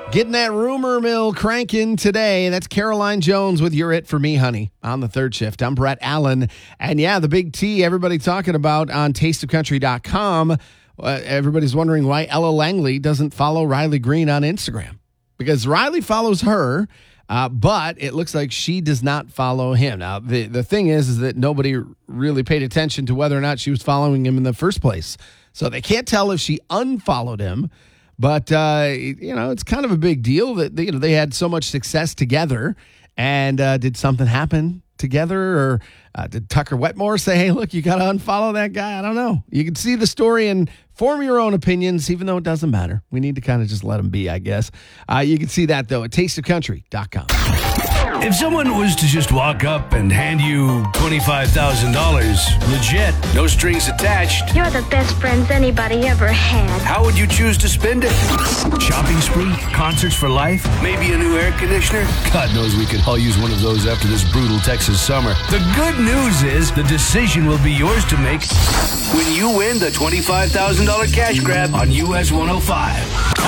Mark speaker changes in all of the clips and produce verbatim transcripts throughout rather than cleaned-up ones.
Speaker 1: Getting that rumor mill cranking today. That's Caroline Jones with You're It For Me, Honey, on the third shift. I'm Brett Allen. And yeah, the big T everybody talking about on taste of country dot com. Uh, everybody's wondering why Ella Langley doesn't follow Riley Green on Instagram. Because Riley follows her, uh, but it looks like she does not follow him. Now, the, the thing is, is that nobody really paid attention to whether or not she was following him in the first place. So they can't tell if she unfollowed him. But, uh, you know, it's kind of a big deal that, you know, they had so much success together. And uh, did something happen together? Or uh, did Tucker Wetmore say, hey, look, you got to unfollow that guy? I don't know. You can see the story and form your own opinions, even though it doesn't matter. We need to kind of just let them be, I guess. Uh, you can see that, though, at taste of country dot com.
Speaker 2: If someone was to just walk up and hand you twenty-five thousand dollars, legit, no strings attached,
Speaker 3: You're the best friends anybody ever had.
Speaker 2: how would you choose to spend it? Shopping spree? Concerts for life? Maybe a new air conditioner? God knows we could all use one of those after this brutal Texas summer. The good news is the decision will be yours to make when you win the twenty-five thousand dollars cash grab on U S one oh five.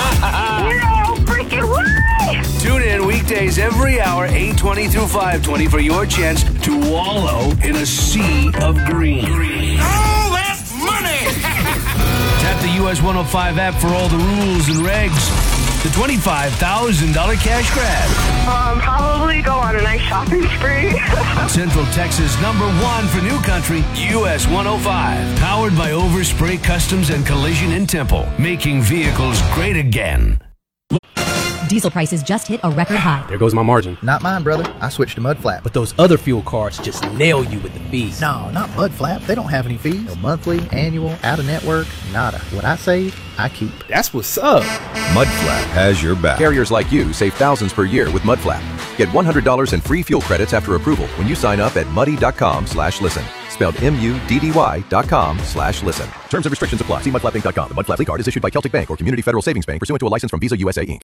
Speaker 3: No freaking way!
Speaker 2: Tune in weekdays every hour, eight twenty through five twenty, for your chance to wallow in a sea of green.
Speaker 4: Oh, that's money!
Speaker 2: Tap the U S one oh five app for all the rules and regs. The twenty-five thousand dollars cash grab.
Speaker 3: Um, probably go on a nice shopping spree.
Speaker 2: Central Texas number one for new country, U S one oh five. Powered by Overspray Customs and Collision in Temple. Making vehicles great again.
Speaker 5: Diesel prices just hit a record high.
Speaker 6: There goes my margin.
Speaker 7: Not mine, brother. I switched to Mudflap.
Speaker 6: But those other fuel cards just nail you with the fees.
Speaker 7: No, not Mudflap. They don't have any fees. No monthly, annual, out of network, nada. What I save, I keep.
Speaker 6: That's what's up.
Speaker 8: Mudflap has your back. Carriers like you save thousands per year with Mudflap. Get one hundred dollars in free fuel credits after approval when you sign up at muddy.com slash listen. Spelled M-U-D-D-Y dot com slash listen. Terms and restrictions apply. See mudflap inc dot com. The Mudflap card is issued by Celtic Bank or Community Federal Savings Bank pursuant to a license from Visa U S A, Incorporated.